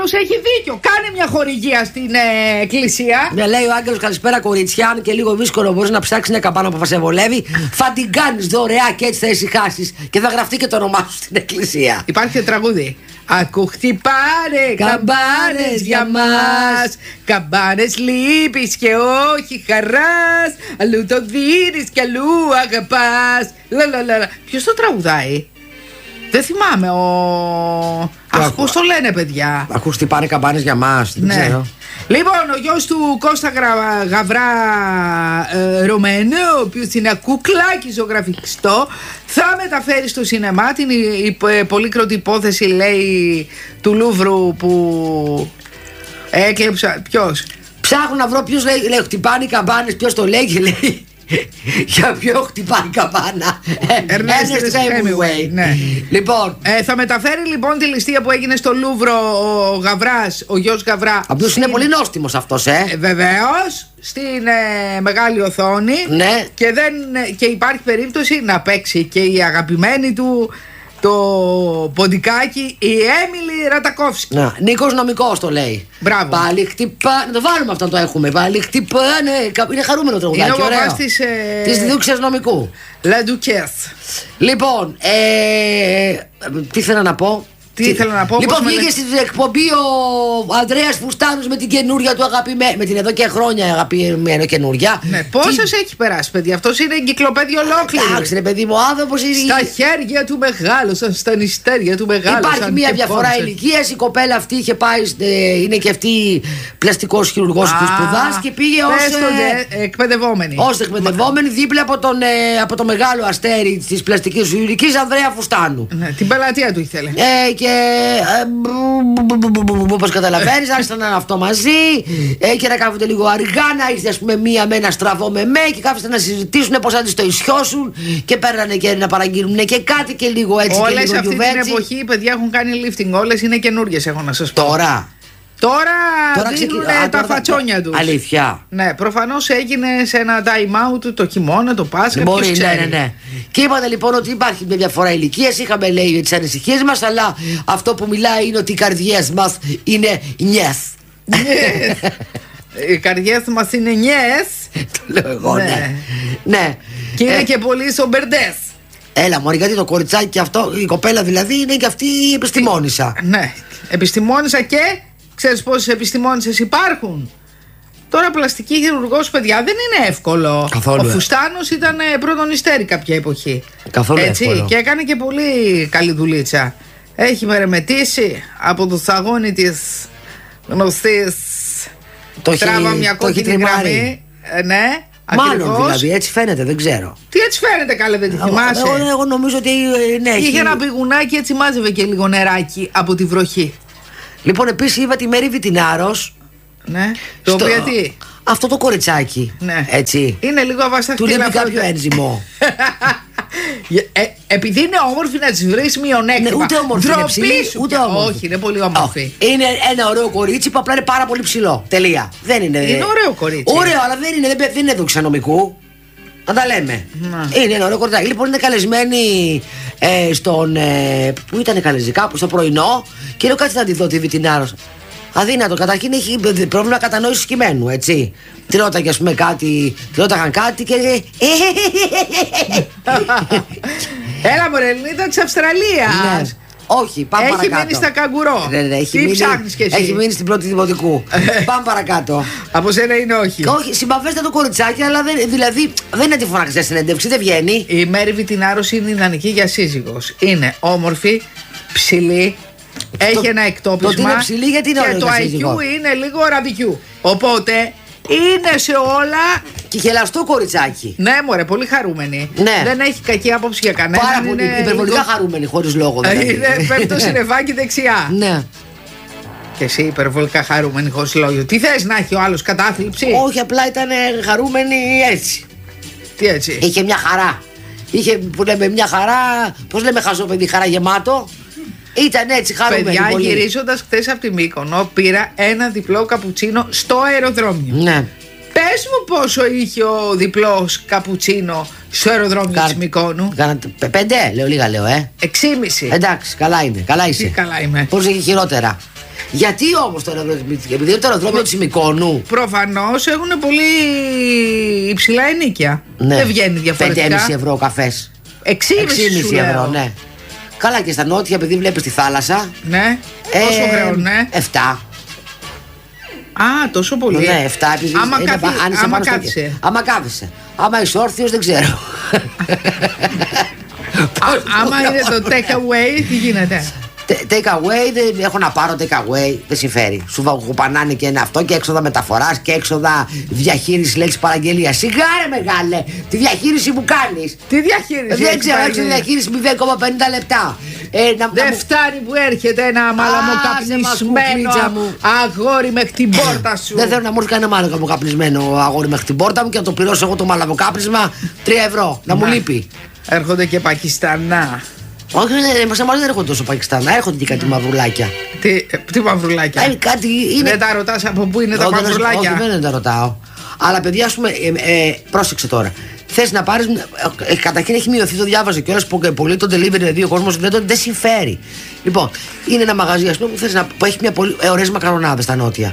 Άγγελος έχει δίκιο. Κάνε μια χορηγία στην εκκλησία. Με λέει ο Άγγελος, καλησπέρα κορίτσια. Αν και λίγο δύσκολο μπορεί να ψάξει μια καμπάνα που σε βολεύει, θα την κάνει δωρεά και έτσι θα ησυχάσει και θα γραφτεί και το όνομά σου στην εκκλησία. Υπάρχει και τραγούδι. Ακού χτυπάνε καμπάνες για μας. Καμπάνες λύπης και όχι χαράς. Αλλού το δίνεις και αλλού αγαπάς. Λαλαλαλα. Ποιος το τραγουδάει? Δεν θυμάμαι. Αχ, πώς το λένε, παιδιά? Ακού χτυπάνε καμπάνες για μας. Δεν ξέρω. Λοιπόν, ο γιος του Κώστα Γαβρά Ρωμένου, ο οποίος είναι κουκλάκι ζωγραφιστό, θα μεταφέρει στο σινεμά την πολύκροτη υπόθεση, λέει, του Λούβρου που έκλεψα. Ποιος? Ψάχνω να βρω ποιος λέει χτυπάνε οι καμπάνες, ποιος το λέει και λέει. Για ποιο χτυπάει η καμπάνα? Ernest Hemingway. Ναι. Λοιπόν, θα μεταφέρει λοιπόν τη ληστεία που έγινε στο Λούβρο ο Γαβράς, ο γιος Γαβρά. Απλώς είναι πολύ νόστιμος αυτός, βεβαίως, στην μεγάλη οθόνη. Ναι. Και υπάρχει περίπτωση να παίξει και η αγαπημένη του το ποντικάκι, η Έμιλι Ρατακόφσκι. Νίκος Νομικός το λέει. Μπράβο. Πάλι χτυπάνε. Να το βάλουμε αυτό, το έχουμε. Πάλι χτυπάνε. Είναι χαρούμενο τραγουδάκι. Είναι ο παπάς της Δούξιας Νομικού. La Duchesse. Λοιπόν, τι ήθελα να πω. Λοιπόν, βγήκε στην εκπομπή ο Ανδρέας Φουστάνος με την καινούρια του αγαπημένη. Με την εδώ και χρόνια αγαπημένη καινούρια. Ναι, πόσες έχει περάσει, παιδί? Αυτός είναι εγκυκλοπαίδιο ολόκληρο. Εντάξει, ρε παιδί μου, ο άνθρωπος είναι. Στα χέρια του μεγάλωσαν, στα νηστέρια του μεγάλωσαν. Υπάρχει μια διαφορά ηλικίας. Η κοπέλα αυτή είχε πάει. Είναι και αυτή πλαστικός χειρουργός που σπουδάζει και πήγε ως εκπαιδευόμενη. Ως εκπαιδευόμενη δίπλα από το μεγάλο αστέρι της πλαστικής χειρουργικής Ανδρέα Φουστάνου. Ναι, την πελατεία του ήθελε. Και όπως καταλαβαίνεις, άρχισαν να είναι αυτό μαζί και να κάθονται λίγο αργά, να ήρθε ας πούμε μία με ένα στραβό με και κάθισαν να συζητήσουν πώς θα τις το ισιώσουν και παίρνανε και να παραγγείλουν και κάτι και λίγο έτσι. Όλες και λίγο αυτή την εποχή οι παιδιά έχουν κάνει lifting, όλες είναι καινούργιες, έχω να σας πω. Τώρα δείχνουν τα φατσόνια τους. Αλήθεια. Ναι, προφανώς έγινε σε ένα time out το χειμώνα, το Πάσχα. Μπορεί, ναι. Και είπατε λοιπόν ότι υπάρχει μια διαφορά ηλικίας. Είχαμε λέει τις ανησυχίες μας, αλλά αυτό που μιλάει είναι ότι οι καρδιές μας είναι νιές. Οι καρδιές μας είναι νιές. Το λέω εγώ, ναι. Και είναι και πολύ σομπερντές. Έλα μωρή, γιατί το κοριτσάκι και αυτό, η κοπέλα δηλαδή είναι και αυτή η επιστημόνισσα. Ναι, επιστημόνισσα και ξέρεις πόσες επιστημόνισσες υπάρχουν? Τώρα πλαστική χειρουργός, παιδιά, δεν είναι εύκολο. Καθόλου. Ο Φουστάνος ήταν πρώτον ιστέρη κάποια εποχή. Καθόλου εύκολο. Και έκανε και πολύ καλή δουλίτσα. Έχει μερεμετήσει από το θαγόνι της γνωστής. Τράβα μια κόκκινη γραμμή. Ναι. Μάλλον δηλαδή, έτσι φαίνεται, δεν ξέρω. Τι έτσι φαίνεται, καλέ, δεν τη θυμάσαι? Εγώ νομίζω ότι ναι. Είχε ένα πηγουνάκι, έτσι μάζευε και λίγο νεράκι από τη βροχή. Λοιπόν, επίσης είδα τη Μέρη Βιτινάρος. Ναι. Το οποίο τι? Αυτό το κοριτσάκι. Ναι. Έτσι. Είναι λίγο αβασταχτή. Του λείπει κάποιο ένζυμο. Επειδή είναι όμορφη να της βρεις μειονέκτημα. Ναι, ούτε όμορφη είναι ψηλή, ούτε όμορφη. Όχι, είναι πολύ όμορφη. Είναι ένα ωραίο κορίτσι που απλά είναι πάρα πολύ ψηλό. Τελεία. Δεν είναι. Είναι ωραίο κορίτσι. Ωραίο, αλλά δεν είναι δούξα νομικού. Να τα λέμε. Είναι ένα ωραίο κοριτσάκι. Λοιπόν, είναι καλεσμένη στον. Πού ήταν καλεσμένη, κάπου στο πρωινό. Και λέω κάτσε να τη δω τη Βιτινάρος. Αδύνατο. Καταρχήν έχει πρόβλημα κατανόησης κειμένου, έτσι. Τη ρώταγε, ας πούμε, κάτι. Τη ρώταγαν κάτι και. Έλα, μωρέ, Ελληνίδα της Αυστραλίας. Ναι. Όχι, πάμε παρακάτω. Έχει μείνει στα καγκουρό. Ναι, τι ψάχνεις κι εσύ? Έχει μείνει στην πρώτη δημοτικού. Πάμε παρακάτω. Από σένα είναι όχι. Όχι, συμπαθέστε το κοριτσάκι, αλλά δεν είναι τη φωνάξα σε συνέντευξη, δεν βγαίνει. Η Μέρη Βιτινάρος είναι ιδανική για σύζυγος. Είναι όμορφη, ψηλή. Έχει ένα εκτόπισμα. Το είναι ψηλή γιατί είναι και το IQ είναι λίγο ραμπικιού. Οπότε είναι σε όλα. Και γελαστό κοριτσάκι. Ναι, μωρέ, πολύ χαρούμενη. Ναι. Δεν έχει κακή άποψη για κανέναν. Πάρα πολύ. Υπερβολικά χαρούμενη, χωρίς λόγο. Πέφτει το συννεφάκι δεξιά. Ναι. Και εσύ υπερβολικά χαρούμενη, χωρίς λόγο. Τι θες να έχει ο άλλος, κατάθλιψη? Όχι, απλά ήταν χαρούμενη έτσι. Τι έτσι? Είχε μια χαρά. Είχε που λέμε μια χαρά. Πώς λέμε χαζό παιδί, χαρά γεμάτο. Ήταν έτσι χαρούμενη. Παιδιά, πολύ. γυρίζοντας χθες από τη Μύκονο, πήρα ένα διπλό καπουτσίνο στο αεροδρόμιο. Ναι. Πες μου πόσο είχε ο διπλός καπουτσίνο στο αεροδρόμιο της Μυκόνου? 5, λέω λίγα, λέω, 6,5. Εντάξει, καλά είναι, καλά είσαι. Τι καλά είμαι. Πώς είχε χειρότερα? Γιατί όμως το αεροδρόμιο, επειδή είναι το αεροδρόμιο της Μυκόνου. Προφανώς έχουν πολύ υψηλά ενίκια. Ναι. Δεν βγαίνει διαφορετικά. 5,5 ευρώ ο καφές. 6,5 ευρώ, ναι. Καλά, και στα νότια, επειδή βλέπεις τη θάλασσα. Ναι. Πόσο χρέο, ναι. 7. Α, τόσο πολύ. Ναι, 7 επειδή. Άμα κάθεσαι. Άμα είσαι όρθιος, δεν ξέρω. Άμα είναι το take away, τι γίνεται? Take away, δεν έχω να πάρω take away, δεν συμφέρει. Σου κουπανάνε και ένα αυτό και έξοδα μεταφοράς και έξοδα διαχείριση λέξη παραγγελία. Σιγάρε μεγάλε, τη διαχείριση που κάνεις. Τι διαχείριση? Δεν ξέρω, έξω διαχείριση 0,50 λεπτά. Δεν φτάνει που έρχεται ένα μαλαμοκαπνισμένο αγόρι μέχρι την πόρτα σου. Δεν θέλω να μου έρθει κανένα μαλαμοκαπνισμένο αγόρι μέχρι την πόρτα μου και να το πληρώσω εγώ το μαλαμοκάπνισμα 3 ευρώ. Να μου λείπει. Έρχονται και Πακιστανά. Όχι, σε εμάς δεν έρχονται τόσο Πακιστανά, έρχονται και κάτι μαυρουλάκια. Τι μαυρουλάκια? Κάτι είναι... Δεν τα ρωτάς από πού είναι τα μαυρουλάκια? Όχι, δεν τα ρωτάω. Αλλά παιδιά, ας πούμε, πρόσεξε τώρα. Θες να πάρεις. Καταρχήν έχει μειωθεί, το διάβαζα κιόλας που πολύ το delivery, δηλαδή ο κόσμος δεν συμφέρει. Λοιπόν, είναι ένα μαγαζί, ας πούμε, που έχει μια πολύ ωραίες μακαρονάδες στα νότια.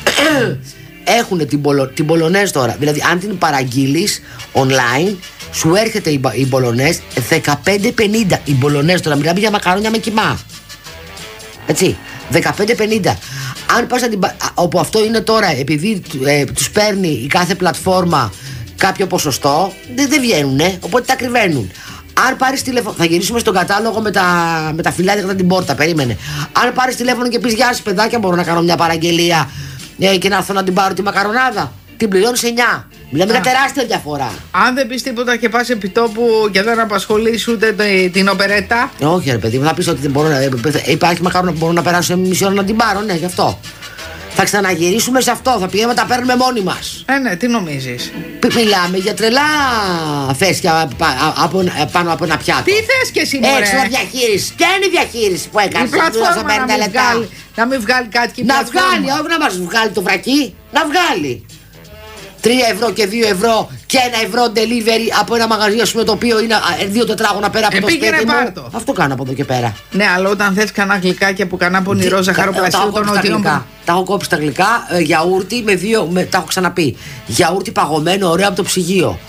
Έχουν την Πολωνέζ τώρα. Δηλαδή, αν την παραγγείλεις online, σου έρχεται η Μπολονέζ 15,50. Η Μπολονέζ τώρα, μιλάμε για μακαρόνια με κιμά. Έτσι, 15,50. Αν πας όπου αυτό είναι τώρα, επειδή τους παίρνει η κάθε πλατφόρμα κάποιο ποσοστό, δεν βγαίνουνε, οπότε τα κρυβαίνουν. Αν πάρεις τηλέφωνο, θα γυρίσουμε στον κατάλογο με τα φυλάδια κατά την πόρτα, περίμενε. Αν πάρεις τηλέφωνο και πεις γεια σας παιδάκια, μπορώ να κάνω μια παραγγελία και να έρθω να την πάρω τη μακαρονάδα, την πληρώνεις 9. Μιλάμε για τεράστια διαφορά. Αν δεν πεις τίποτα και πας επί τόπου και δεν απασχολείς ούτε την οπερέτα. Όχι, ρε παιδί μου, θα πεις ότι δεν μπορώ να. Υπάρχει μακάρονα που μπορώ να περάσω σε μισή ώρα να την πάρω, ναι, γι' αυτό. Θα ξαναγυρίσουμε σε αυτό, θα πηγαίνουμε, τα παίρνουμε μόνοι μας. Ναι, τι νομίζεις? Μιλάμε για τρελά φέσκια πάνω από ένα πιάτο. Τι θες και εσύ, μωρέ? Έξω διαχείριση. Ποια είναι η διαχείριση που έκανες? Η πλατφόρμα να μην βγάλει κάτι και να βγάλει, όχι να μας βγάλει το βρακί. Να βγάλει 3 ευρώ και 2 ευρώ και 1 ευρώ delivery από ένα μαγαζί, ας πούμε, το οποίο είναι 2 τετράγωνα πέρα από το σπίτι μου. Αυτό κάνω από εδώ και πέρα. Ναι, αλλά όταν θες κανένα γλυκάκια που κανένα πονηρό ζαχαροπλαστείο των νοτιών. Τα έχω κόψει τα γλυκά, γιαούρτι τα έχω ξαναπεί. Γιαούρτι παγωμένο, ωραίο από το ψυγείο.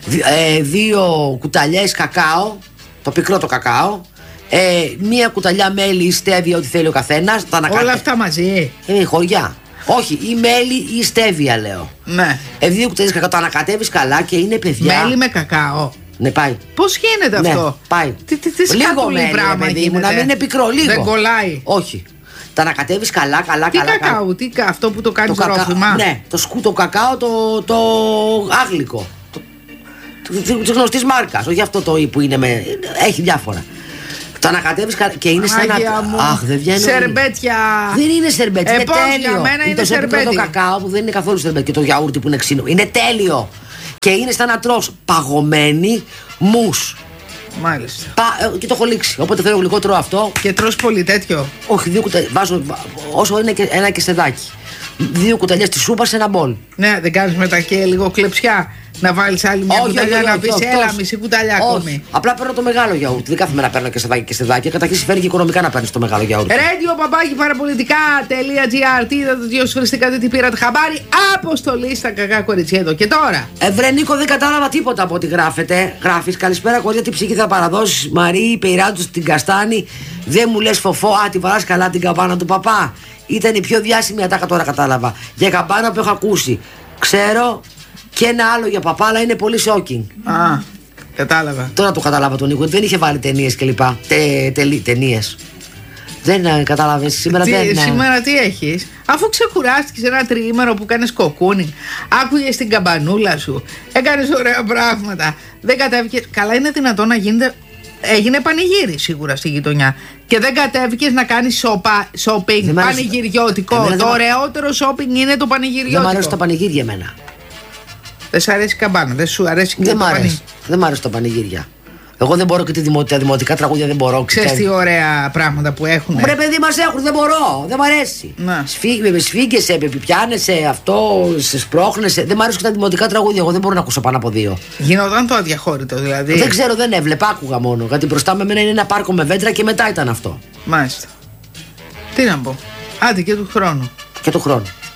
2 κουταλιές κακάο, το πικρό το κακάο. 1 κουταλιά μέλι ή στέβια, ό,τι θέλει ο καθένας. Όλα αυτά μαζί. Χωριά. Όχι, ή μέλι ή στέβια, λέω. Ναι. 2 κουταλιές κακάο, το ανακατεύεις καλά και είναι, παιδιά. Μέλι με κακάο. Ναι, πάει. Πώς γίνεται αυτό? Πάει. Τι λίγο μέλι, πράγμα παιδί μου, να μην είναι πικρό, λίγο. Δεν κολλάει. Όχι. Τα ανακατεύεις καλά. Τι κακάο, αυτό που το κάνεις ρόφημα? Ναι, το κακάο, το άγλικο. Τη γνωστή μάρκα. Όχι αυτό το που είναι με. Έχει διάφορα. Το ανακατεύεις και είναι σαν να. Αχ, δεν βγαίνει. Σερμπέτια. Δεν είναι σερμπέτια. Είναι τέλειο. Για μένα είναι σερμπέτια. Το κακάο που δεν είναι καθόλου σερμπέτια και το γιαούρτι που είναι ξύνο. Είναι τέλειο. Και είναι σαν να τρως παγωμένη μους. Μάλιστα. Και το έχω λήξει. Οπότε θέλω γλυκό, τρώω αυτό. Και τρως πολύ τέτοιο? Όχι, 2 κουταλιές. Βάζω όσο είναι και ένα κεστεδάκι. 2 κουταλιές τη σούπα σε ένα μπολ. Ναι, δεν κάνεις μετά και λίγο κλεψιά? Να βάλεις άλλη μια κουταλιά, να πεις έλα μισή κουταλιά ακόμη? Απλά παίρνω το μεγάλο γιαούρτι. Δεν κάθομαι να παίρνω και στεδάκι. Καταρχήν συμφέρει και οικονομικά να παίρνει το μεγάλο γιαούρτι. radio.parapolitica.gr. Τι είδατε, 2 σφυριστικά, τι πήρατε χαμπάρι? Αποστολή στα κακά κοριτσιά εδώ και τώρα. Βρε Νίκο, δεν κατάλαβα τίποτα από ό,τι γράφετε. Γράφεις καλησπέρα κορίτσια, τι ψυχή θα παραδώσεις. Μαρή, Πεϊράτου στην Καστάνη. Δεν μου λες φοφό, τη βαράς καλά την καμπάνα του παπά. Ήταν η πιο διάσημη ατάκα, τώρα κατάλαβα. Για καμπάνα που έχω ακούσει. Ξέρω και ένα άλλο για παπά, αλλά είναι πολύ shocking. Κατάλαβα. Τώρα το κατάλαβα τον Νίκο. Δεν είχε βάλει ταινίες κλπ. Ταινίες. Δεν κατάλαβες. Σήμερα τι έχεις? Αφού ξεκουράστηκες ένα τριήμερο που κάνεις κοκκούνι, άκουγες την καμπανούλα σου, έκανες ωραία πράγματα, δεν κατέβηκες. Καλά, είναι δυνατόν να γίνεται? Έγινε πανηγύρι σίγουρα στη γειτονιά. Και δεν κατέβηκες να κάνεις shopping πανηγυριώτικο. Το ωραιότερο shopping είναι το πανηγυριώτικο. Δεν μ' αρέσει το πανηγύρι εμένα. Δεν σ' αρέσει η καμπάνα, δεν σου αρέσει και το πανηγύρι? Δεν μ' αρέσει το πανηγύρια. Εγώ δεν μπορώ και τα δημοτικά τραγούδια δεν μπορώ. Ξέρεις τι ωραία πράγματα που έχουν. Ρε παιδί μας έχουν, δεν μπορώ, δεν μ' αρέσει. Σφίγγεσαι, πιάνεσαι, αυτό, σε σπρώχνεσαι. Δεν μ' αρέσουν και τα δημοτικά τραγούδια. Εγώ δεν μπορώ να ακούσω πάνω από 2. Γινόταν το αδιαχώρητο δηλαδή? Δεν ξέρω, δεν έβλεπα, άκουγα μόνο. Γιατί μπροστά με εμένα είναι ένα πάρκο με βέντρα και μετά ήταν αυτό. Μάλιστα. Τι να πω. Άντε και του χρόνου. Και του χρόνου.